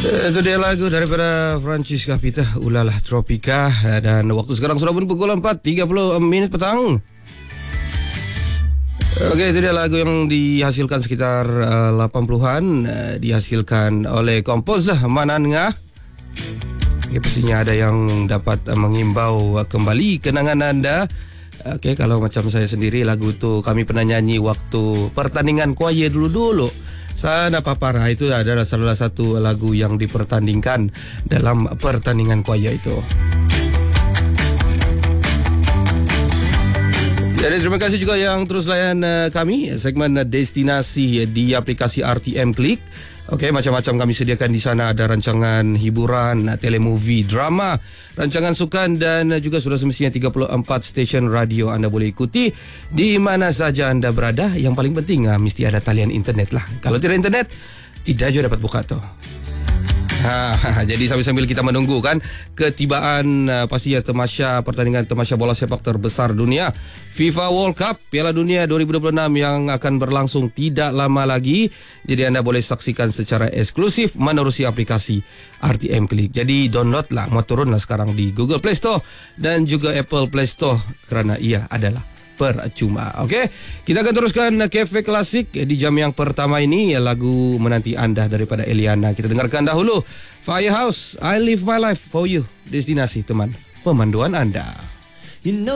Itu dia lagu daripada Francisca Pita, Ulalah Tropika. Dan waktu sekarang sudah pukul 4.30 petang. Okey, itu dia lagu yang dihasilkan sekitar 80-an, dihasilkan oleh komposer Manan Ngah. Pastinya ada yang dapat mengimbau kembali kenangan anda. Okey, kalau macam saya sendiri, lagu tu kami pernah nyanyi waktu pertandingan choir dulu-dulu. Sana Papara itu adalah salah satu lagu yang dipertandingkan dalam pertandingan choir itu. Jadi terima kasih juga yang terus layan kami segmen destinasi di aplikasi RTM Klik. Okey, macam-macam kami sediakan di sana. Ada rancangan hiburan, telemovie, drama, rancangan sukan dan juga sudah semestinya 34 stesen radio anda boleh ikuti di mana saja anda berada. Yang paling penting mesti ada talian internet lah. Kalau tidak internet, tidak juga dapat buka tu. Jadi sambil-sambil kita menunggu kan ketibaan pastinya pertandingan tamasya bola sepak terbesar dunia, FIFA World Cup Piala Dunia 2026 yang akan berlangsung tidak lama lagi. Jadi anda boleh saksikan secara eksklusif menerusi aplikasi RTM Klik. Jadi downloadlah, mau turunlah sekarang di Google Play Store dan juga Apple Play Store kerana ia adalah percuma. Okey, kita akan teruskan Cafe Klasik di jam yang pertama ini. Lagu menanti anda daripada Eliana. Kita dengarkan dahulu Firehouse, I Live My Life For You. Destinasi teman pemanduan anda.